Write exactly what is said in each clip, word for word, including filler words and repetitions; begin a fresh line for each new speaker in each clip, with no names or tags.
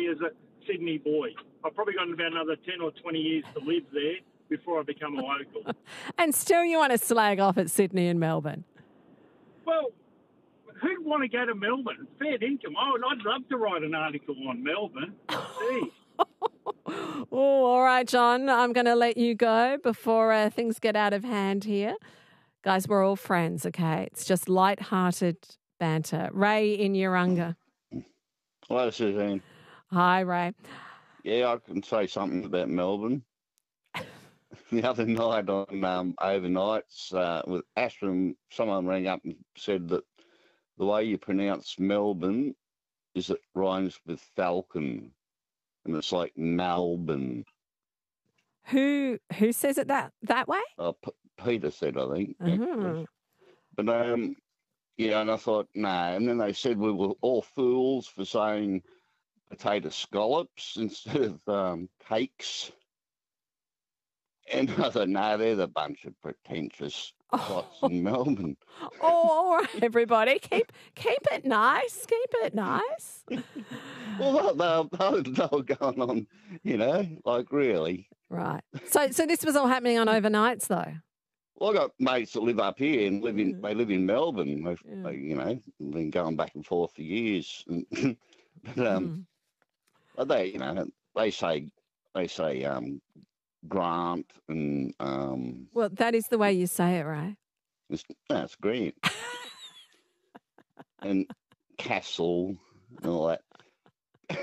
as a Sydney boy. I've probably got about another ten or twenty years to live there before I become a local.
And still you want to slag off at Sydney and Melbourne?
Well, who'd want to go to Melbourne? Fair income. Oh, I'd love to write an article on Melbourne. Gee.
Oh, all right, John, I'm going to let you go before uh, things get out of hand here. Guys, we're all friends, okay? It's just light-hearted banter. Ray in Urunga.
Hello, Suzanne.
Hi, Ray.
Yeah, I can say something about Melbourne. The other night on um, Overnights uh, with Ashton, someone rang up and said that the way you pronounce Melbourne is it rhymes with falcon, and it's like Melbourne.
Who who says it that that way?
Uh, P- Peter said, I think.
Oh.
But um, yeah, and I thought, no. Nah. And then they said we were all fools for saying potato scallops instead of um, cakes. And I thought, no, nah, they're the bunch of pretentious spots oh. in Melbourne.
Oh, all right, everybody. Keep keep it nice. Keep it nice.
Well, they, they, they were going on, you know, like really.
Right. So so this was all happening on overnights, though?
Well, I got mates that live up here and live in, mm. they live in Melbourne. They've, yeah. they, you know, been going back and forth for years. But, um, mm. they, you know, they say, they say, um, Grant and um
well, that is the way you say it, right?
It's, that's great. And Castle and all that.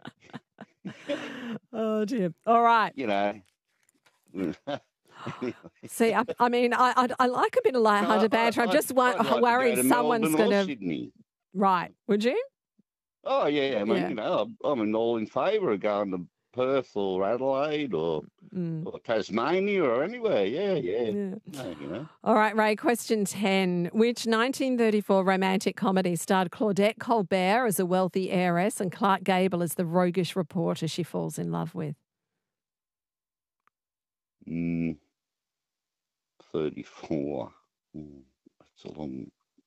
Oh dear! All right,
you know.
See, I, I mean, I, I I like a bit of light-hearted no, banter. I'm just wa-
like
worried
to
someone's going to.
Sydney.
Right? Would you?
Oh yeah, I mean,
yeah.
you know, I'm, I'm all in favour of going to Perth or Adelaide or, mm. or Tasmania or anywhere. Yeah, yeah. yeah. No, you know.
All right, Ray, question ten. Which nineteen thirty-four romantic comedy starred Claudette Colbert as a wealthy heiress and Clark Gable as the roguish reporter she falls in love with?
Mm, thirty-four. Mm, that's a long...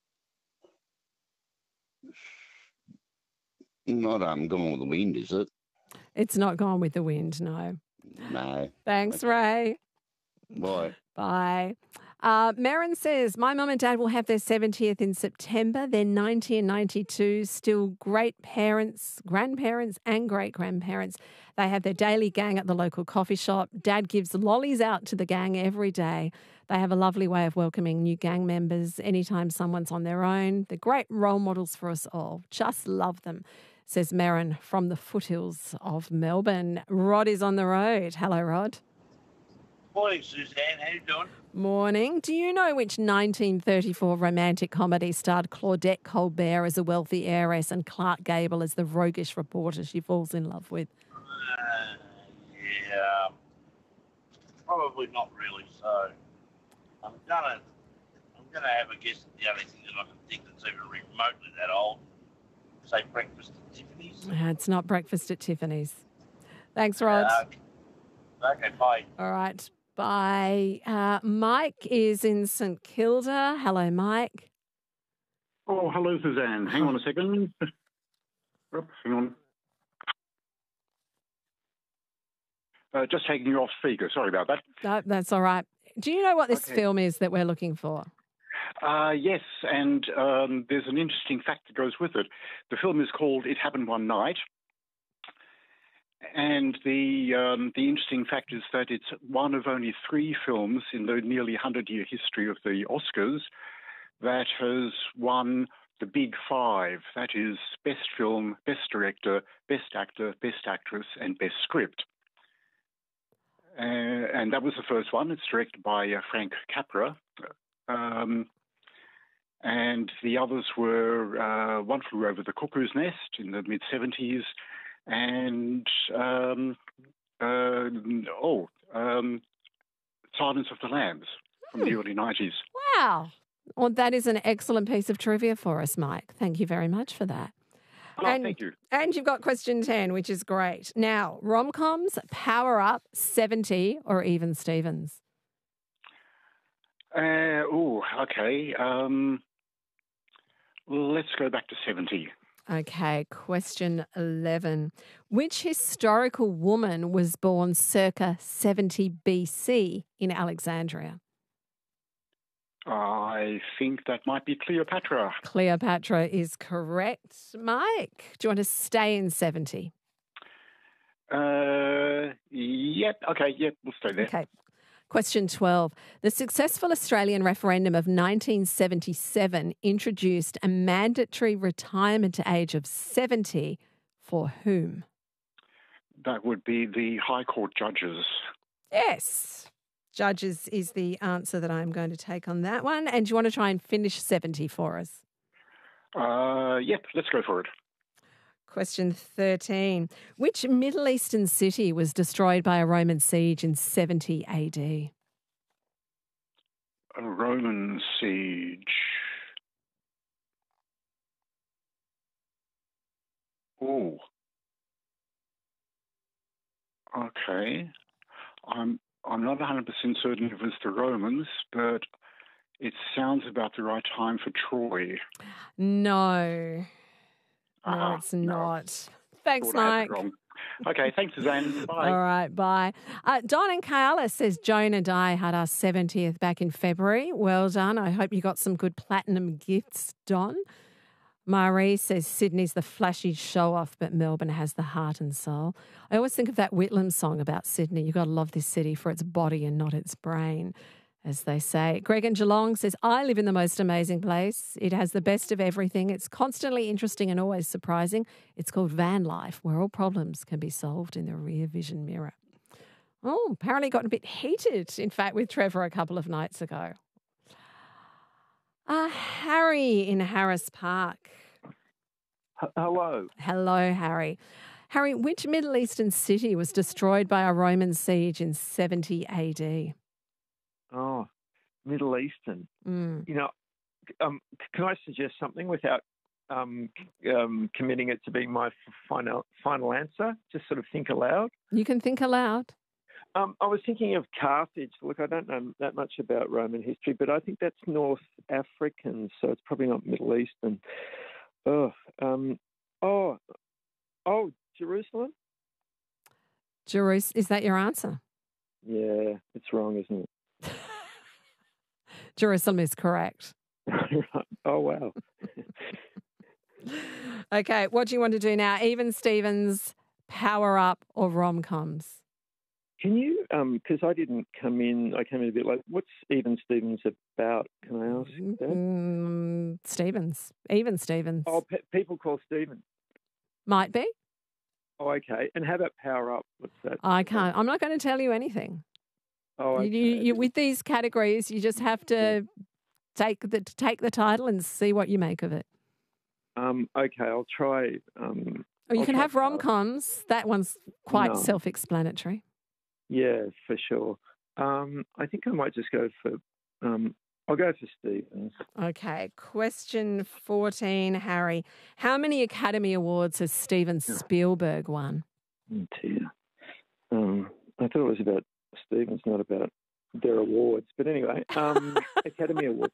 Not um, Gone with the Wind, is it?
It's not Gone with the Wind, no.
No.
Thanks, Ray.
Bye.
Bye. Uh, Marin says, my mum and dad will have their seventieth in September. They're ninety and ninety-two, still great parents, grandparents and great-grandparents. They have their daily gang at the local coffee shop. Dad gives lollies out to the gang every day. They have a lovely way of welcoming new gang members anytime someone's on their own. They're great role models for us all. Just love them, says Marin from the foothills of Melbourne. Rod is on the road. Hello, Rod.
Morning, Suzanne. How you doing?
Morning. Do you know which nineteen thirty-four romantic comedy starred Claudette Colbert as a wealthy heiress and Clark Gable as the roguish reporter she falls in love with?
Uh, yeah, probably not really so. I'm gonna, I'm gonna have a guess at the only thing that I can think that's even remotely that old. Say Breakfast at Tiffany's.
Uh, it's not Breakfast at Tiffany's. Thanks, Rod.
Uh, okay, bye.
All right. Bye. Uh, Mike is in St Kilda. Hello, Mike.
Oh, hello, Suzanne. Hang on a second. Oops, hang on. Uh, just taking you off speaker. Sorry about that.
No, that's all right. Do you know what this
okay.
film is that we're looking for?
Uh, yes, and um, there's an interesting fact that goes with it. The film is called It Happened One Night. And the um, the interesting fact is that it's one of only three films in the nearly hundred-year history of the Oscars that has won the big five. That is Best Film, Best Director, Best Actor, Best Actress, and Best Script. Uh, and that was the first one. It's directed by uh, Frank Capra. Um, and the others were uh, One Flew Over the Cuckoo's Nest in the mid-seventies, and um, uh, oh, um, Silence of the Lambs from hmm. the early nineties.
Wow. Well, that is an excellent piece of trivia for us, Mike. Thank you very much for that.
Oh,
and,
thank you.
And you've got question ten, which is great. Now, rom-coms, Power Up, seventy, or Even Stevens?
Uh, oh, okay. Um, let's go back to seventy.
Okay, question eleven. Which historical woman was born circa seventy B C in Alexandria?
I think that might be Cleopatra.
Cleopatra is correct. Mike, do you want to stay in seventy?
Uh, yep. Okay. Yep. We'll stay there.
Okay. Question twelve. The successful Australian referendum of nineteen seventy-seven introduced a mandatory retirement age of seventy for whom?
That would be the High Court judges.
Yes. Judges is the answer that I'm going to take on that one. And do you want to try and finish seventy for us?
Uh, yep. Let's go for it.
Question thirteen. Which Middle Eastern city was destroyed by a Roman siege in seventy A D?
A Roman siege. Oh. Okay. I'm I'm not one hundred percent certain if it was the Romans, but it sounds about the right time for Troy.
No. No,
Ah,
it's
no.
not. Thanks,
Thought I had
Mike.
it wrong. Okay, thanks, Suzanne. Bye.
All right, bye. Uh, Don in Kayala says Joan and I had our seventieth back in February. Well done. I hope you got some good platinum gifts, Don. Marie says Sydney's the flashy show-off, but Melbourne has the heart and soul. I always think of that Whitlam song about Sydney. You've got to love this city for its body and not its brain, as they say. Greg in Geelong says, I live in the most amazing place. It has the best of everything. It's constantly interesting and always surprising. It's called van life, where all problems can be solved in the rear vision mirror. Oh, apparently got a bit heated, in fact, with Trevor a couple of nights ago. Uh, Harry in Harris Park.
H- Hello.
Hello, Harry. Harry, which Middle Eastern city was destroyed by a Roman siege in seventy A D?
Oh, Middle Eastern.
Mm.
You know, um, c- can I suggest something without um, c- um, committing it to being my f- final final answer? Just sort of think aloud.
You can think aloud.
Um, I was thinking of Carthage. Look, I don't know that much about Roman history, but I think that's North African, so it's probably not Middle Eastern. Oh, um, oh, oh, Jerusalem?
Jerus- is that your answer?
Yeah, it's wrong, isn't it?
Jerusalem is correct.
Oh, wow.
Okay, what do you want to do now? Even Stevens, Power Up, or rom-coms?
Can you, because I didn't come in, I came in a bit late. What's Even Stevens about? Can I ask that?
Mm, Stevens. Even Stevens.
Oh, pe- people call Stephen.
Might be.
Oh, okay. And how about Power Up? What's that?
I can't. I'm not going to tell you anything.
Oh, okay.
You, you, you, with these categories, you just have to take the take the title and see what you make of it.
Um, okay, I'll try. Um,
Or you
I'll
can
try
have
Power Up.
rom-coms. That one's quite
No.
self-explanatory.
Yeah, for sure. Um, I think I might just go for, um, I'll go for Stevens.
Okay, question fourteen, Harry. How many Academy Awards has Steven Spielberg won?
Oh, dear. Um, I thought it was about Stevens, not about their awards. But anyway, um, Academy Awards.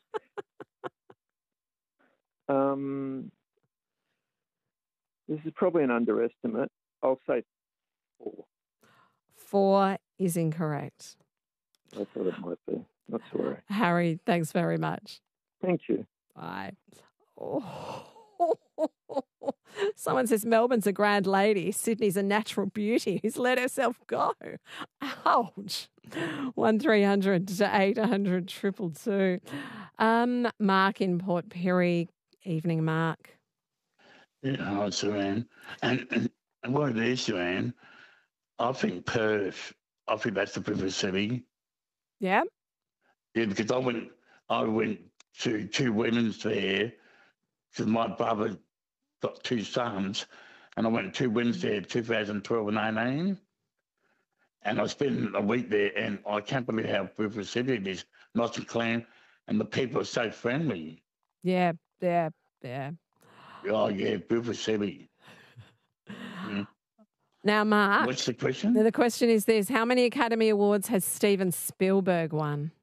Um, this is probably an underestimate. I'll say four.
Four is incorrect.
I thought it might be. Not to worry.
Harry, thanks very much.
Thank you.
Bye. Oh. Someone says Melbourne's a grand lady. Sydney's a natural beauty who's let herself go. Ouch. One three hundred to eight hundred triple two. Um, Mark in Port Pirie. Evening, Mark.
Yeah, hi, Suran. And, and, and what it is, Suran, I think Perth, I think that's the biggest city.
Yeah.
Yeah, because I went, I went to two weddings there because my brother got two sons, and I went to two weddings there, two thousand twelve and eighteen, and I spent a week there, and I can't believe how beautiful city it is, nice and clean, and the people are so friendly.
Yeah. Yeah. Yeah.
Oh yeah, beautiful city. Yeah.
Now, Mark.
What's the question?
Now the question is this: how many Academy Awards has Steven Spielberg won?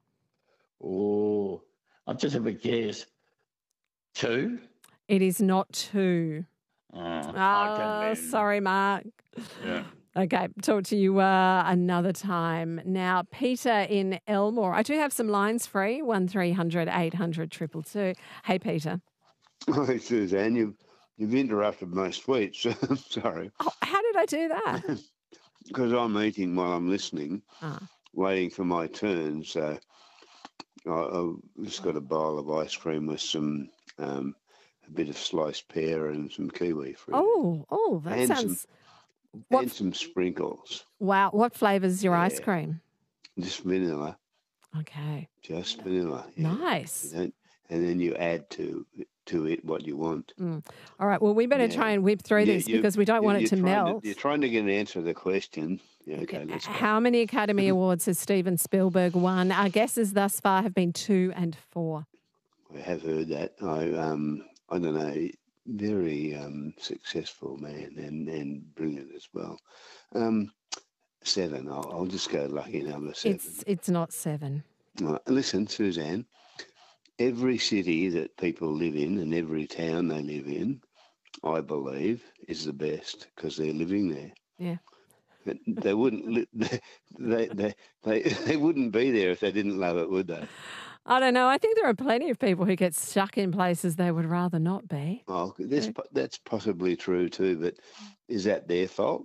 Oh, I'll just have a guess. Two?
It is not two.
Oh, I
Oh,
can
sorry, Mark.
Yeah.
Okay, talk to you uh, another time. Now, Peter in Elmore. I do have some lines free, one three hundred eight hundred two two two. Hey, Peter.
Hi, Suzanne. You've, you've interrupted my speech. Sorry.
Oh, how did I do that?
Because I'm eating while I'm listening,
Ah.
waiting for my turn. So I, I've just got a bowl of ice cream with some, um, a bit of sliced pear and some kiwi fruit.
Oh, oh, that
and
sounds...
Some,
What...
And some sprinkles.
Wow. What flavour's your
Yeah.
ice cream?
Just vanilla.
Okay.
Just vanilla. Yeah.
Nice.
You don't- and then you add to to it what you want.
Mm. All right. Well, we better
Yeah.
try and whip through
You-
this
you-
because we don't
you-
want it
you're
to
trying
melt.
you're trying to get an answer to the question. Yeah, okay, let's go.
How many Academy Awards has Steven Spielberg won? Our guesses thus far have been two and four.
I have heard that. I um I don't know, very um successful man and, and brilliant as well. Um seven. I'll, I'll just go lucky number seven.
It's it's not seven.
Right, listen, Suzanne. Every city that people live in and every town they live in, I believe, is the best because they're living there.
Yeah.
But they wouldn't. Li- they, they they they wouldn't be there if they didn't love it, would they?
I don't know. I think there are plenty of people who get stuck in places they would rather not be.
Oh, that's po- that's possibly true too. But is that their fault?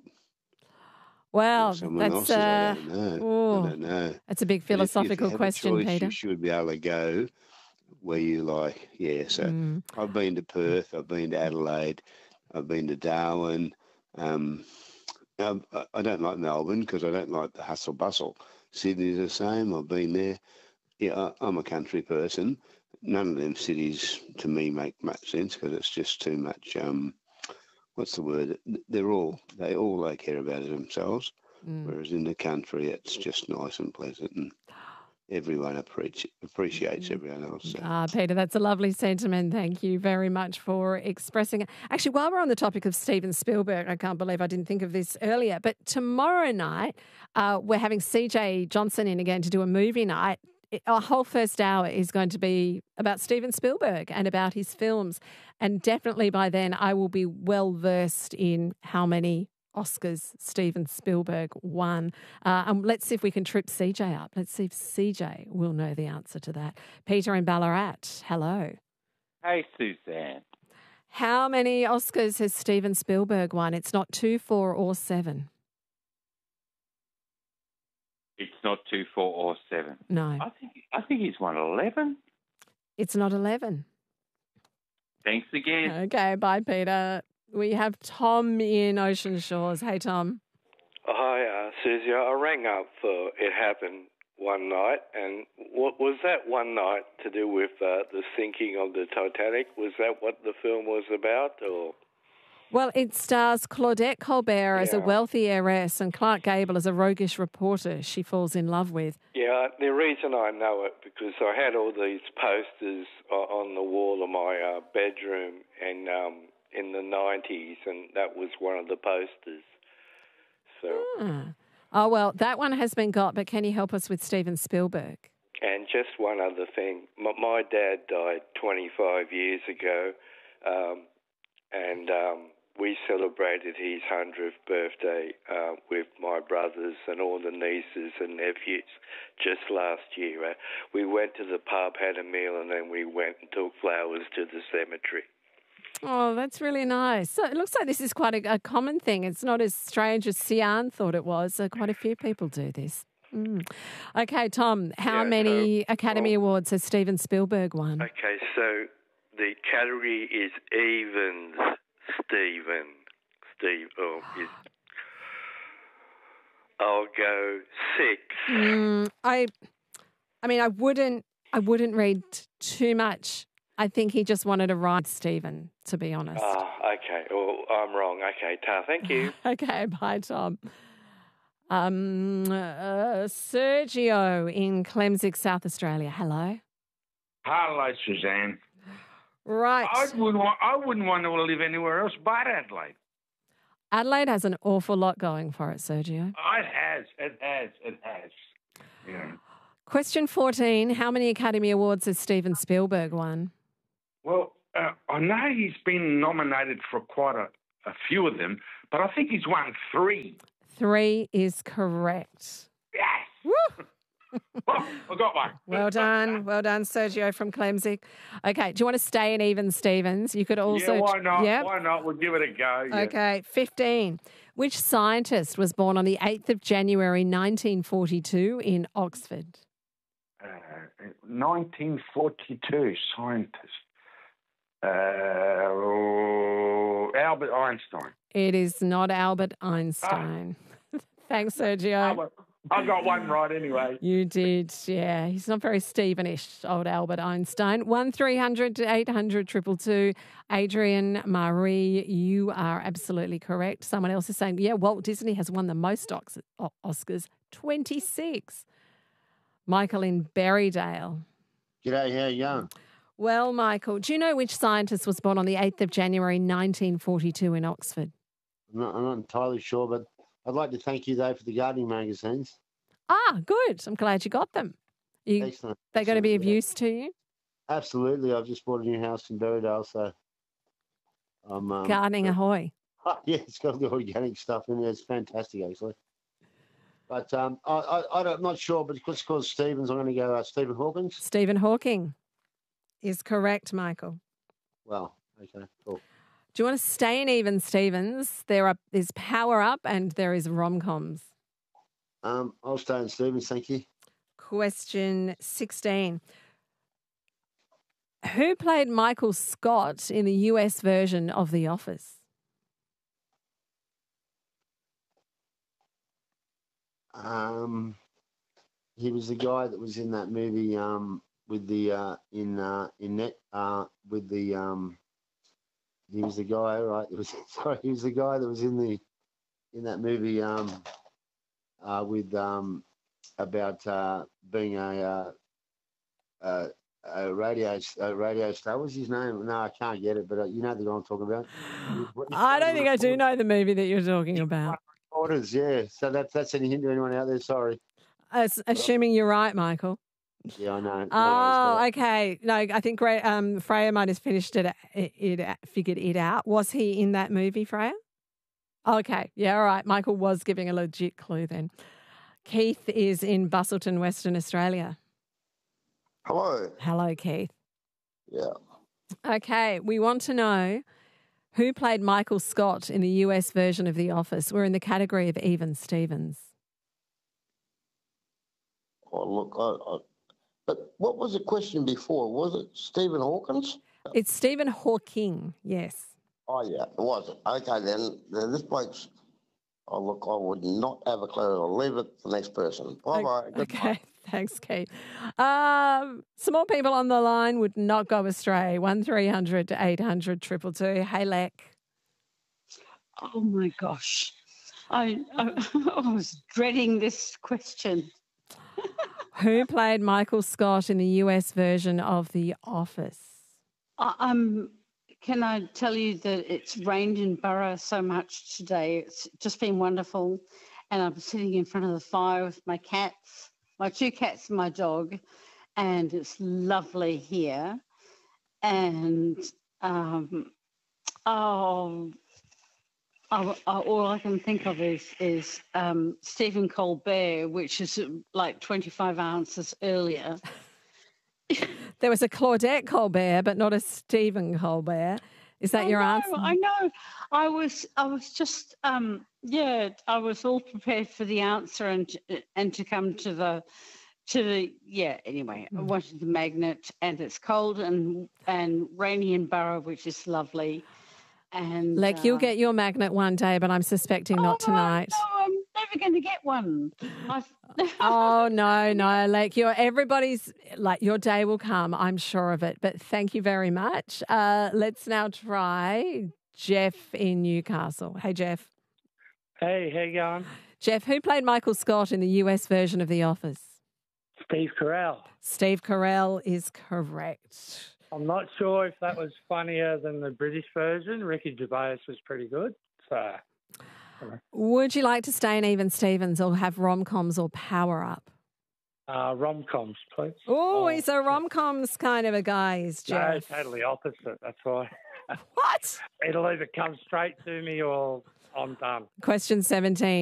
Well,
Or someone
that's
else's? I
uh,
don't know.
ooh,
I don't know.
that's a big
But if- if you
philosophical
have a
question,
choice,
Peter.
You should be able to go where you like. Yeah. So
Mm.
I've been to Perth. I've been to Adelaide. I've been to Darwin. Um, um, I I don't like Melbourne because I don't like the hustle bustle. Sydney's the same. I've been there. Yeah, I- I'm a country person. None of them cities to me make much sense because it's just too much. Um, what's the word? They're all they all they care about is themselves.
Mm.
Whereas in the country, it's just nice and pleasant, and everyone appreci- appreciates everyone else. So.
Ah, Peter, that's a lovely sentiment. Thank you very much for expressing it. Actually, while we're on the topic of Steven Spielberg, I can't believe I didn't think of this earlier, but tomorrow night uh, we're having C J Johnson in again to do a movie night. It- Our whole first hour is going to be about Steven Spielberg and about his films. And definitely by then I will be well versed in how many Oscars Steven Spielberg won. Uh, and let's see if we can trip C J up. Let's see if C J will know the answer to that. Peter in Ballarat, hello.
Hey, Suzanne.
How many Oscars has Steven Spielberg won? It's not two, four, or seven.
It's not two, four, or seven.
No,
I think I think he's won eleven.
it's not eleven.
Thanks again.
Okay, bye, Peter. We have Tom in Ocean Shores. Hey, Tom.
Hi, uh, Susie. I rang up for It Happened one night, and what was that one night to do with uh, the sinking of the Titanic? Was that what the film was about, or?
Well, it stars Claudette Colbert as a
Yeah.
wealthy heiress and Clark Gable as a roguish reporter she falls in love with.
Yeah, the reason I know it because I had all these posters o- on the wall of my uh, bedroom, and um, in the nineties, and that was one of the posters. So,
Ah. Oh, well, that one has been got, but can you help us with Steven Spielberg?
and just one other thing, my, my dad died twenty-five years ago, um, and um, we celebrated his hundredth birthday uh, with my brothers and all the nieces and nephews just last year. Uh, we went to the pub, had a meal, and then we went and took flowers to the cemetery.
Oh, that's really nice. So it looks like this is quite a, a common thing. It's not as strange as Sian thought it was. So quite a few people do this. Mm. Okay, Tom, how
Yeah,
many
so,
Academy
well-
Awards has Steven Spielberg won?
Okay, so the category is evens, Stephen. Steve, oh, is, I'll go six.
Mm, I, I mean, I wouldn't, I wouldn't read too much. I think he just wanted to ride Stephen, to be honest.
Ah, okay. Well, I'm wrong. Okay, Ta, thank you.
Okay, bye, Tom. Um, uh, Sergio in Clemsick, South Australia. Hello.
Hello, Suzanne.
Right.
I wouldn't want, I wouldn't want to live anywhere else but Adelaide.
Adelaide has an awful lot going for it, Sergio.
It has, it has, it has. Yeah.
Question fourteen. How many Academy Awards has Steven Spielberg won?
Well, uh, I know he's been nominated for quite a, a few of them, but I think he's won three.
Three is correct.
Yes.
Woo!
Oh, I got one.
Well done. Well done, Sergio from Clemsig. Okay, do you want to stay in even, Stevens? You could also...
yeah, why not?
Yeah?
Why not? We'll give it a go. Yeah.
Okay, fifteen. Which scientist was born on the eighth of January nineteen forty-two in Oxford?
Uh, nineteen forty-two, scientist. Uh, oh, Albert Einstein.
It is not Albert Einstein. Thanks, Sergio.
I got one right anyway.
You did, yeah. He's not very Stevenish, old Albert Einstein. one three hundred to eight hundred two two two. Adrian, Marie, you are absolutely correct. Someone else is saying, yeah, Walt Disney has won the most Ox- Oscars, twenty-six. Michael in Berrydale.
G'day, how you going?
Well, Michael, do you know which scientist was born on the eighth of January nineteen forty-two in Oxford?
I'm not, I'm not entirely sure, but I'd like to thank you, though, for the gardening magazines.
Ah, good. I'm glad you got them. You,
Excellent.
They're going to be of
yeah.
use to you?
Absolutely. I've just bought a new house in Berrydale, so I'm... Um,
Gardening ahoy.
yeah, it's got the organic stuff in there. It's fantastic, actually. But um, I, I, I don't, I'm not sure, but it's called Stevens. I'm going to go uh, Stephen Hawkins.
Stephen Hawking is correct, Michael.
Well, okay, cool.
Do you want to stay in even, Stevens? There are there's Power Up and there is rom-coms.
Um, I'll stay in Stevens, thank you.
Question sixteen. Who played Michael Scott in the U S version of The Office?
Um, he was the guy that was in that movie um, with the uh, in uh, in net uh, with the um, he was the guy right. It was sorry, he was the guy that was in the in that movie um, uh, with um, about uh, being a, uh, a a radio a radio star. What's his name? No, I can't get it, but uh, you know the guy I'm talking about.
I don't think I do know the movie that you're talking about.
Orders, yeah. So that's that's any hint to anyone out there? Sorry.
As, assuming you're right, Michael.
Yeah, I know. No
Oh,
worries,
okay. No, I think Gra- um, Freya might have finished it, it, it, figured it out. Was he in that movie, Freya? Okay. Yeah, all right. Michael was giving a legit clue then. Keith is in Busselton, Western Australia.
Hello.
Hello, Keith.
Yeah.
Okay. We want to know who played Michael Scott in the U S version of The Office. We're in the category of even Stevens.
Oh, look, I, I, but what was the question before? Was it Stephen Hawkins?
It's Stephen Hawking, yes.
Oh, yeah, it was. Okay, then, then this bloke's... Oh, look, I would not have a clue. I'll leave it to the next person. Bye-bye.
Okay, thanks, Keith. Um, some more people on the line would not go astray. one three hundred to eight hundred two two two. Hey, Lek.
Oh, my gosh. I, I, I was dreading this question.
Who played Michael Scott in the U S version of The Office?
I, I'm... Can I tell you that it's rained in Burra so much today? It's just been wonderful. And I'm sitting in front of the fire with my cats, my two cats and my dog, and it's lovely here. And um, oh, I, I, all I can think of is, is um, Stephen Colbert, which is like twenty-five ounces earlier.
There was a Claudette Colbert, but not a Stephen Colbert. Is that
I
your
know,
answer?
I know. I was, I was just, um, yeah, I was all prepared for the answer and and to come to the, to the, yeah. Anyway, I wanted the magnet, and it's cold and and rainy in Burra, which is lovely. And
Like,
uh,
you'll get your magnet one day, but I'm suspecting not
oh,
tonight.
No, I'm never going to get one. I,
Oh, no, no. Like, your everybody's, like, your day will come. I'm sure of it. But thank you very much. Uh, let's now try Jeff in Newcastle. Hey, Jeff.
Hey, how you going?
Jeff, who played Michael Scott in the U S version of The Office?
Steve Carell.
Steve Carell is correct.
I'm not sure if that was funnier than the British version. Ricky Gervais was pretty good. So,
Would you like to stay in even Stevens or have rom-coms or Power Up?
Uh, rom-coms, please.
Oh, he's a rom-coms kind of a guy, is
No,
Jeff.
totally opposite. That's why.
What?
It'll either come straight to me or I'm done.
Question seventeen.